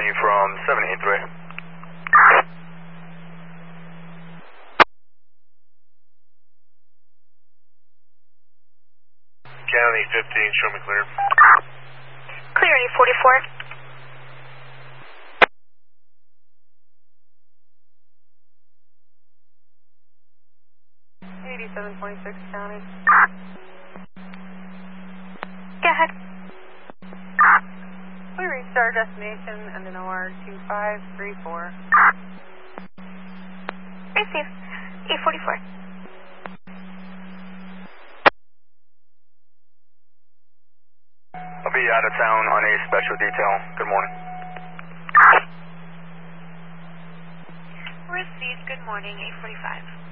County from 783. County 15, show me clear. Clear, 844. County. Go ahead. We reached our destination and an OR 2534. Receive. 844. I'll be out of town on a special detail. Good morning. Received. Good morning, 845.